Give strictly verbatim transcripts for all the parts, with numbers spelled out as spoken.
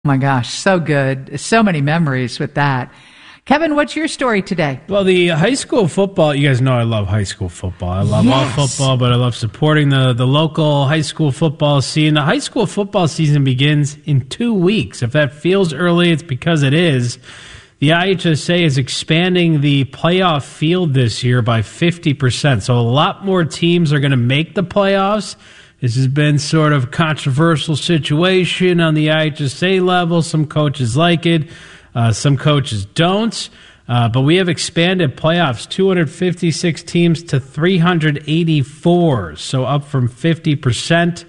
Oh my gosh, so good. So many memories with that. Kevin, what's your story today? Well, the high school football, you guys know I love high school football. I love Yes. all football, but I love supporting the, the local high school football scene. The high school football season begins in two weeks. If that feels early, it's because it is. The I H S A is expanding the playoff field this year by fifty percent. So a lot more teams are going to make the playoffs. This has been sort of a controversial situation on the I H S A level. Some coaches like it. Uh, some coaches don't. Uh, but we have expanded playoffs, two hundred fifty-six teams to three hundred eighty-four. So up from fifty percent.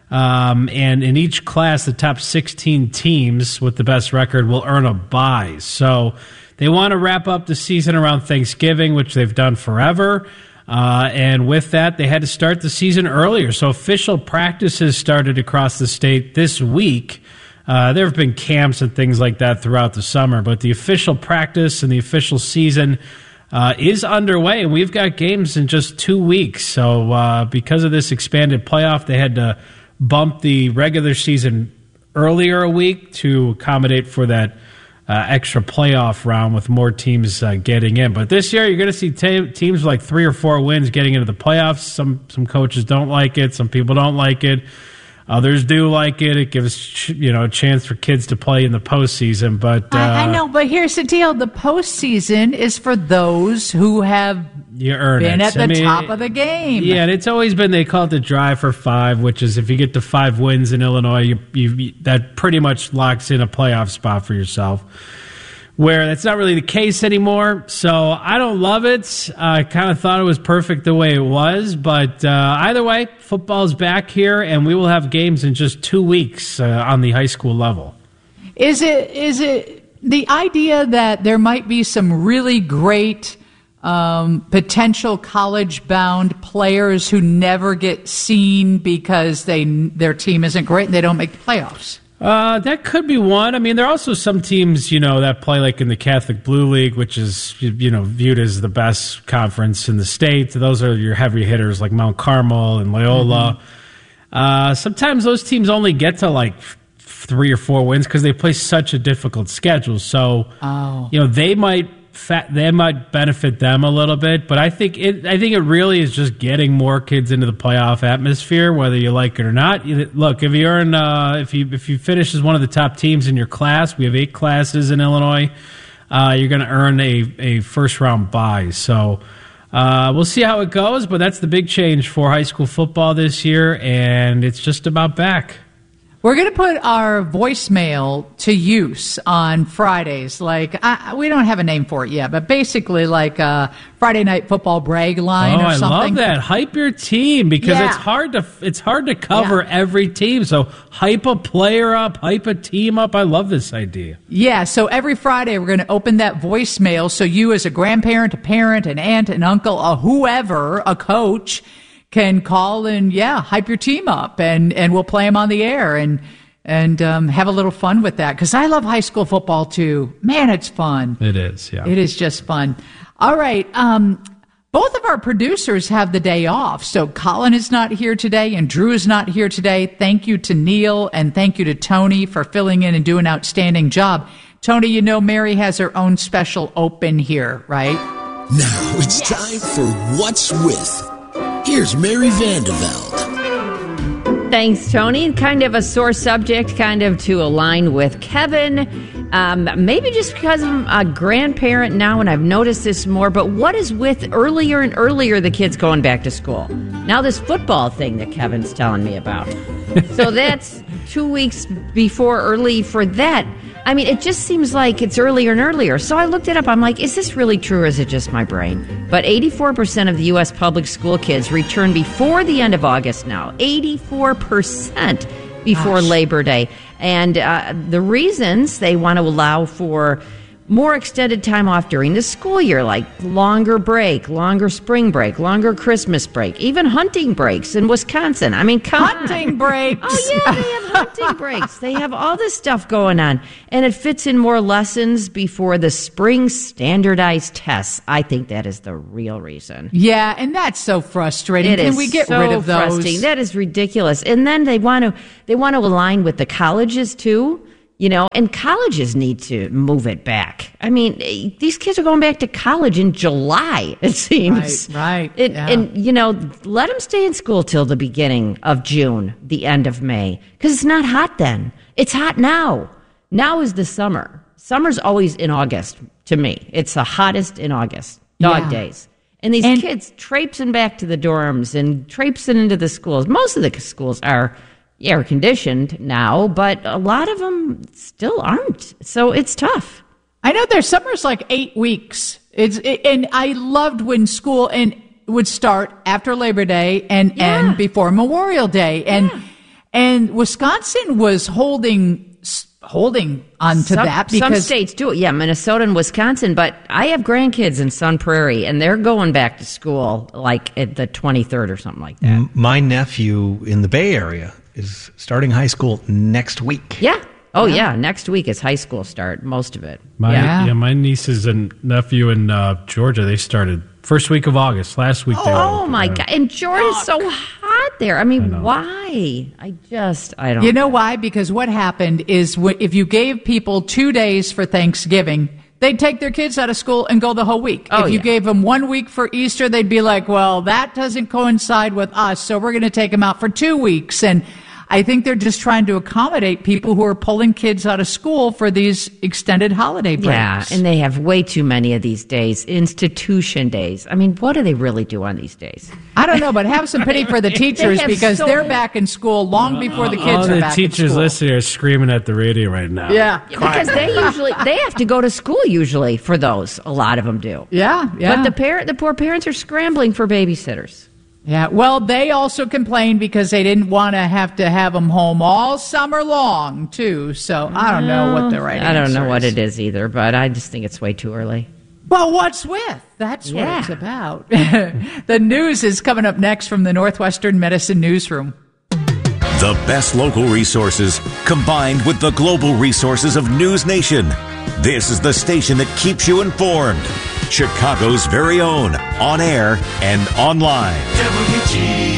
Um, and in each class, the top sixteen teams with the best record will earn a bye. So they want to wrap up the season around Thanksgiving, which they've done forever. Uh, and with that, they had to start the season earlier. So official practices started across the state this week. Uh, there have been camps and things like that throughout the summer, but the official practice and the official season uh, is underway, and we've got games in just two weeks. So uh, because of this expanded playoff, they had to bump the regular season earlier a week to accommodate for that uh, extra playoff round with more teams uh, getting in. But this year, you're going to see te- teams with like three or four wins getting into the playoffs. Some some coaches don't like it. Some people don't like it. Others do like it. It gives, you know, a chance for kids to play in the postseason. But uh, I, I know, but here's the deal: the postseason is for those who have you earn been it. at the I mean, top of the game. Yeah, and it's always been, they call it the drive for five, which is if you get to five wins in Illinois, you, you, that pretty much locks in a playoff spot for yourself. Where that's not really the case anymore. So I don't love it. I kind of thought it was perfect the way it was. But uh, either way, football's back here, and we will have games in just two weeks uh, on the high school level. Is it is it the idea that there might be some really great um, potential college-bound players who never get seen because they their team isn't great and they don't make the playoffs? Uh, that could be one. I mean, there are also some teams, you know, that play like in the Catholic Blue League, which is, you know, viewed as the best conference in the state. Those are your heavy hitters like Mount Carmel and Loyola. Mm-hmm. Uh, sometimes those teams only get to like three or four wins because they play such a difficult schedule. So, oh. you know, they might fat, they might benefit them a little bit. But I think it, I think it really is just getting more kids into the playoff atmosphere, whether you like it or not. Look, if you earn, uh, if you if you finish as one of the top teams in your class, we have eight classes in Illinois. Uh, you're going to earn a a first round bye. So. Uh, we'll see how it goes, but that's the big change for high school football this year, and it's just about back. We're going to put our voicemail to use on Fridays. Like, I, we don't have a name for it yet, but basically like a Friday night football brag line oh, or something. I love that. Hype your team because Yeah. it's hard to it's hard to cover Yeah. every team. So hype a player up, hype a team up. I love this idea. Yeah, so every Friday we're going to open that voicemail so you as a grandparent, a parent, an aunt, an uncle, a whoever, a coach, can call and, yeah, hype your team up, and, and we'll play them on the air and and um, have a little fun with that. Because I love high school football, too. Man, it's fun. It is, yeah. It is just fun. All right. Um, both of our producers have the day off. So Colin is not here today and Drew is not here today. Thank you to Neil and thank you to Tony for filling in and doing an outstanding job. Tony, you know Mary has her own special open here, right? Now it's yes. time for What's With. Here's Mary Vandeveld. Thanks, Tony. Kind of a sore subject, kind of to align with Kevin. Um, maybe just because I'm a grandparent now and I've noticed this more, but what is with earlier and earlier the kids going back to school? Now this football thing that Kevin's telling me about. So that's two weeks before early for that. I mean, it just seems like it's earlier and earlier. So I looked it up. I'm like, is this really true or is it just my brain? But eighty-four percent of the U S public school kids return before the end of August now. eighty-four percent before Gosh. Labor Day. And uh, the reasons they want to allow for more extended time off during the school year, like longer break, longer spring break, longer Christmas break, even hunting breaks in Wisconsin. I mean, come Hunting on. breaks. Oh, yeah, they have hunting breaks. They have all this stuff going on. And it fits in more lessons before the spring standardized tests. I think that is the real reason. Yeah, and that's so frustrating. It Can is we get so rid of those? Frustrating. That is ridiculous. And then they want to they want to align with the colleges, too. You know, and colleges need to move it back. I mean, these kids are going back to college in July, it seems. Right, right. It, yeah. And, you know, let them stay in school till the beginning of June, the end of May, because it's not hot then. It's hot now. Now is the summer. Summer's always in August to me. It's the hottest in August, dog Yeah. days. And these And- kids traipsing back to the dorms and traipsing into the schools. Most of the schools are air conditioned now, but a lot of them still aren't. So it's tough. I know their summer's like eight weeks. It's it, and I loved when school and would start after Labor Day and Yeah. end before Memorial Day, and Yeah. and Wisconsin was holding holding on to some, that some because states do it. Yeah, Minnesota and Wisconsin. But I have grandkids in Sun Prairie, and they're going back to school like at the twenty-third or something like that. M- My nephew in the Bay Area is starting high school next week. Yeah. Oh, yeah. Next week is high school start, most of it. My yeah. yeah. my nieces and nephew in uh, Georgia, they started first week of August. Last week they Oh, were, my uh, God. And Georgia's so hot there. I mean, I know. why? I just, I don't you know why? Because what happened is wh- if you gave people two days for Thanksgiving, they'd take their kids out of school and go the whole week. Oh, if you yeah. gave them one week for Easter, they'd be like, well, that doesn't coincide with us, so we're going to take them out for two weeks. And I think they're just trying to accommodate people who are pulling kids out of school for these extended holiday breaks. Yeah, and they have way too many of these days, institution days. I mean, what do they really do on these days? I don't know, but have some pity for the teachers have because so they're many- back in school long before the kids all are the back teachers in school. listening are screaming at the radio right now. Yeah. Because they usually they have to go to school usually for those. A lot of them do. Yeah, yeah. But the parent, the poor parents are scrambling for babysitters. Yeah, well, they also complained because they didn't want to have to have them home all summer long, too. So I don't know what the right I don't know answer what is. it is either, but I just think it's way too early. Well, what's with? That's Yeah. what it's about. The news is coming up next from the Northwestern Medicine Newsroom. The best local resources combined with the global resources of News Nation. This is the station that keeps you informed. Chicago's very own, on air and online. W G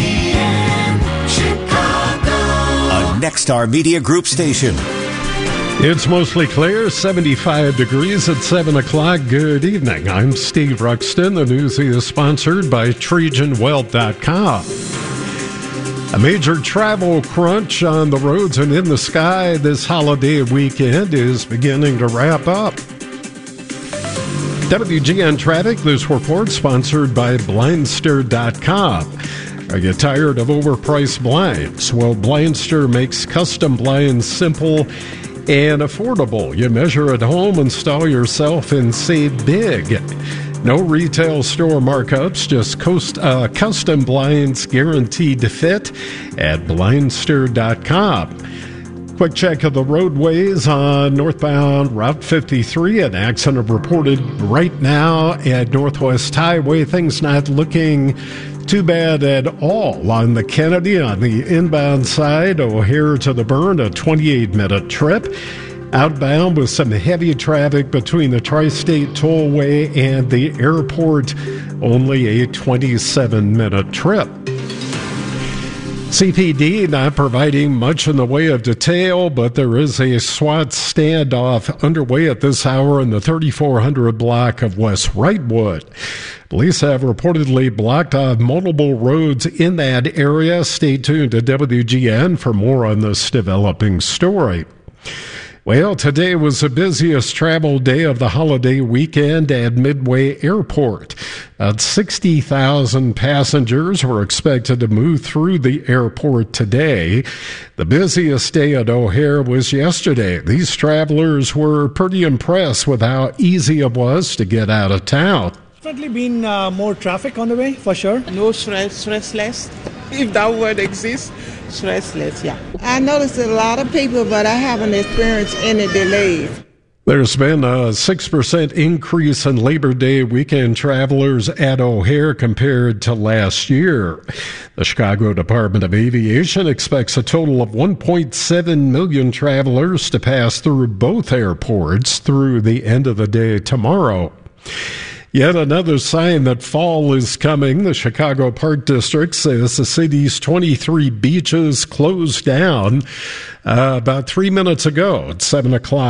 N Chicago. A Nexstar Media Group station. It's mostly clear, seventy-five degrees at seven o'clock. Good evening. I'm Steve Ruxton. The news is sponsored by Trajan Wealth dot com. A major travel crunch on the roads and in the sky this holiday weekend is beginning to wrap up. W G N Traffic, this report sponsored by Blindster dot com. Are you tired of overpriced blinds? Well, Blindster makes custom blinds simple and affordable. You measure at home, install yourself, and save big. No retail store markups, just coast, uh, custom blinds guaranteed to fit at Blindster dot com. Quick check of the roadways on northbound Route fifty-three. An accident reported right now at Northwest Highway. Things not looking too bad at all on the Kennedy on the inbound side. O'Hare to the Burn, a twenty-eight minute trip. Outbound with some heavy traffic between the Tri-State Tollway and the airport, only a twenty-seven minute trip. C P D not providing much in the way of detail, but there is a SWAT standoff underway at this hour in the thirty-four hundred block of West Wrightwood. Police have reportedly blocked off multiple roads in that area. Stay tuned to W G N for more on this developing story. Well, today was the busiest travel day of the holiday weekend at Midway Airport. About sixty thousand passengers were expected to move through the airport today. The busiest day at O'Hare was yesterday. These travelers were pretty impressed with how easy it was to get out of town. Definitely been uh, more traffic on the way, for sure. No stress, stressless, if that word exists. Stressless, yeah. I noticed a lot of people, but I haven't experienced any delays. There's been a six percent increase in Labor Day weekend travelers at O'Hare compared to last year. The Chicago Department of Aviation expects a total of one point seven million travelers to pass through both airports through the end of the day tomorrow. Yet another sign that fall is coming. The Chicago Park District says the city's twenty-three beaches closed down uh, about three minutes ago at seven o'clock.